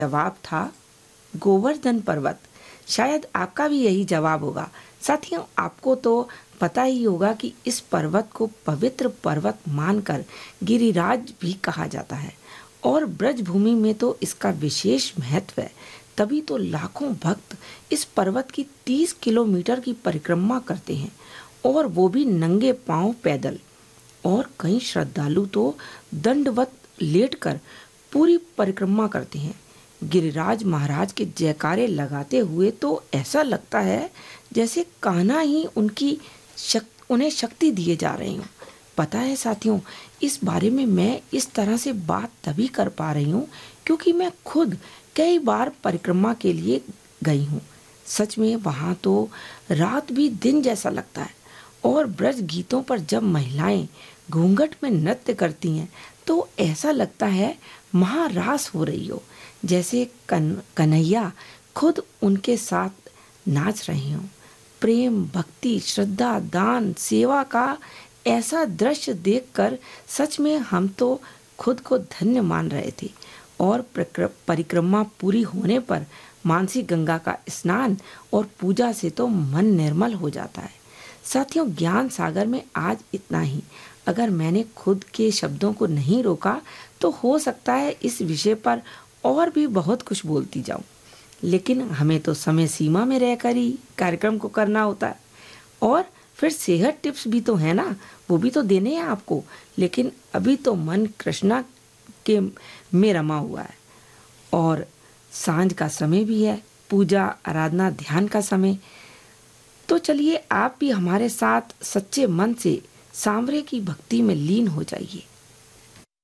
जवाब था गोवर्धन पर्वत। शायद आपका भी यही जवाब होगा। साथियों, आपको तो पता ही होगा कि इस पर्वत को पवित्र पर्वत मानकर गिरिराज भी कहा जाता है और ब्रजभूमि में तो इसका विशेष महत्व है। तभी तो लाखों भक्त इस पर्वत की 30 किलोमीटर की परिक्रमा करते हैं, और वो भी नंगे पांव पैदल। और कई श्रद्धालु तो दंडवत लेटकर पूरी परिक्रमा करते हैं, गिरिराज महाराज के जयकारे लगाते हुए। तो ऐसा लगता है जैसे कान्हा ही उन्हें शक्ति दिए जा रहे हों। पता है साथियों, इस बारे में मैं इस तरह से बात तभी कर पा रही हूँ क्योंकि मैं खुद कई बार परिक्रमा के लिए गई हूँ। सच में वहाँ तो रात भी दिन जैसा लगता है। और ब्रज गीतों पर जब महिलाएं घूंघट में नृत्य करती हैं तो ऐसा लगता है महारास हो रही हो, जैसे कन्हैया खुद उनके साथ नाच रहे हों। प्रेम, भक्ति, श्रद्धा, दान, सेवा का ऐसा दृश्य देखकर सच में हम तो खुद को धन्य मान रहे थे। और परिक्रमा पूरी होने पर मानसी गंगा का स्नान और पूजा से तो मन निर्मल हो जाता है। साथियों, ज्ञान सागर में आज इतना ही। अगर मैंने खुद के शब्दों को नहीं रोका तो हो सकता है इस विषय पर और भी बहुत कुछ बोलती जाऊं, लेकिन हमें तो समय सीमा में रहकर ही कार्यक्रम को करना होता है। और फिर सेहत टिप्स भी तो है ना, वो भी तो देने हैं आपको। लेकिन अभी तो मन कृष्णा के में रमा हुआ है और सांझ का समय भी है, पूजा, आराधना, ध्यान का समय। तो चलिए आप भी हमारे साथ सच्चे मन से सांवरे की भक्ति में लीन हो जाइए।